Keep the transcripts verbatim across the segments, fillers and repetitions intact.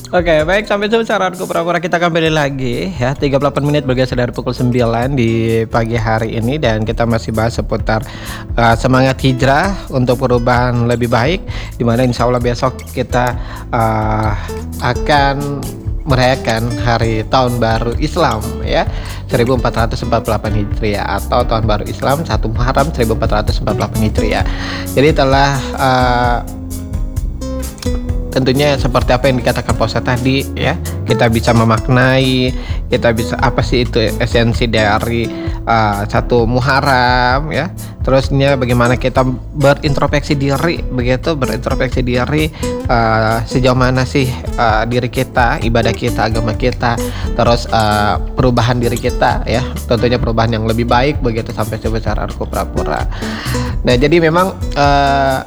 Oke, baik, sampai jumpa saranku pura-pura kita kembali lagi ya, tiga puluh delapan menit bergeser dari pukul sembilan di pagi hari ini dan kita masih bahas seputar uh, semangat hijrah untuk perubahan lebih baik, dimana insya Allah besok kita uh, akan merayakan hari tahun baru Islam ya, seribu empat ratus empat puluh delapan Hijriah atau tahun baru Islam satu Muharram seribu empat ratus empat puluh delapan Hijriah. Jadi telah uh, tentunya seperti apa yang dikatakan Pak Ustadz tadi ya, kita bisa memaknai, kita bisa apa sih itu esensi dari uh, satu Muharram ya, terusnya bagaimana kita berintrospeksi diri, begitu berintrospeksi diri uh, sejauh mana sih uh, diri kita, ibadah kita, agama kita, terus uh, perubahan diri kita ya, tentunya perubahan yang lebih baik begitu sampai sebesar arku pura-pura. Nah jadi memang uh,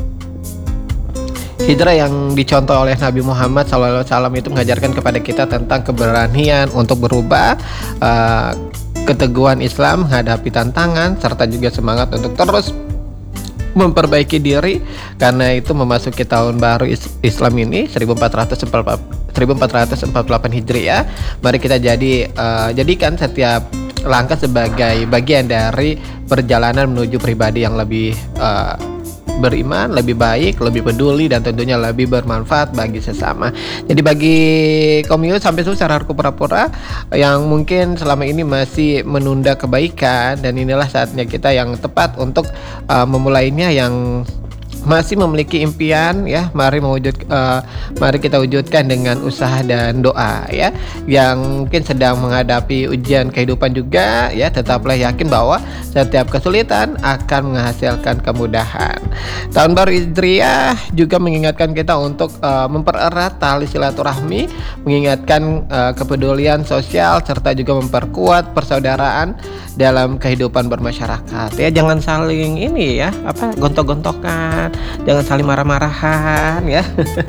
hijrah yang dicontoh oleh Nabi Muhammad shallallahu alaihi wasallam itu mengajarkan kepada kita tentang keberanian untuk berubah, uh, keteguhan Islam menghadapi tantangan, serta juga semangat untuk terus memperbaiki diri, karena itu memasuki tahun baru Islam ini seribu empat ratus empat puluh delapan Hijriah. Mari kita jadi uh, jadikan setiap langkah sebagai bagian dari perjalanan menuju pribadi yang lebih uh, beriman, lebih baik, lebih peduli, dan tentunya lebih bermanfaat bagi sesama. Jadi bagi kaum youth sampai secara harku pura-pura yang mungkin selama ini masih menunda kebaikan, dan inilah saatnya kita yang tepat untuk uh, memulainya. Yang masih memiliki impian ya, mari mewujud uh, mari kita wujudkan dengan usaha dan doa ya. Yang mungkin sedang menghadapi ujian kehidupan juga ya, tetaplah yakin bahwa setiap kesulitan akan menghasilkan kemudahan. Tahun baru Hijriah juga mengingatkan kita untuk uh, mempererat tali silaturahmi, mengingatkan uh, kepedulian sosial, serta juga memperkuat persaudaraan dalam kehidupan bermasyarakat ya. Jangan saling ini ya, apa gontok-gontokan, jangan saling marah-marahan ya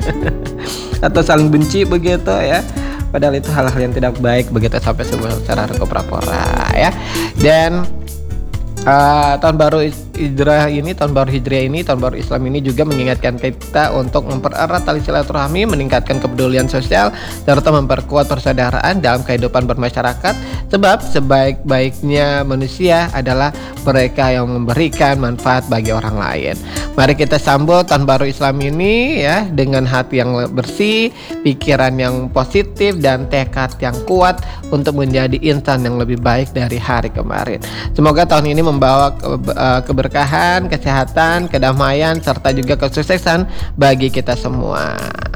atau saling benci begitu ya, padahal itu hal-hal yang tidak baik begitu sampai secara pura-pura ya. Dan uh, tahun baru hijrah ini, tahun baru hijriah ini, tahun baru Islam ini juga mengingatkan kita untuk mempererat tali silaturahmi, meningkatkan kepedulian sosial, serta memperkuat persaudaraan dalam kehidupan bermasyarakat. Sebab sebaik-baiknya manusia adalah mereka yang memberikan manfaat bagi orang lain. Mari kita sambut tahun baru Islam ini ya dengan hati yang bersih, pikiran yang positif, dan tekad yang kuat untuk menjadi insan yang lebih baik dari hari kemarin. Semoga tahun ini membawa keberkahan, kesehatan, kedamaian, serta juga kesuksesan bagi kita semua.